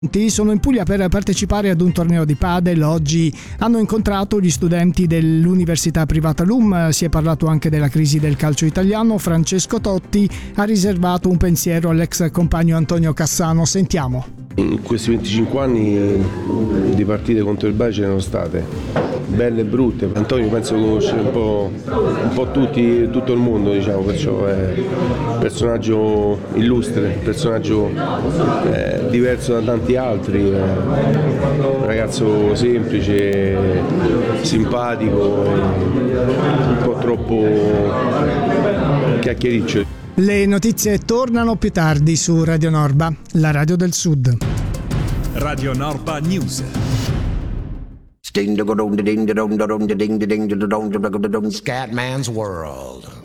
Sono in Puglia per partecipare ad un torneo di padel. Oggi hanno incontrato gli studenti dell'Università Privata LUM, si è parlato anche della crisi del calcio italiano. Francesco Totti ha riservato un pensiero all'ex compagno Antonio Cassano. Sentiamo. In questi 25 anni di partite contro il Bari ce ne sono state, belle e brutte. Antonio penso conosce un po' tutti, tutto il mondo, diciamo, perciò è un personaggio illustre, un personaggio diverso da tanti altri, un ragazzo semplice, simpatico, un po' troppo chiacchiericcio. Le notizie tornano più tardi su Radio Norba, la radio del Sud. Radio Norba News. Scatman's World.